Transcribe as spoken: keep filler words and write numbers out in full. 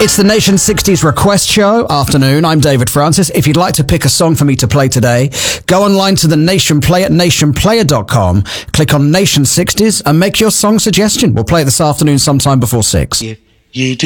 It's the Nation sixties Request Show. Afternoon, I'm David Francis. If you'd like to pick a song for me to play today, go online to the Nation Play at nation player dot com, click on Nation sixties and make your song suggestion. We'll play it this afternoon sometime before six. You, you do.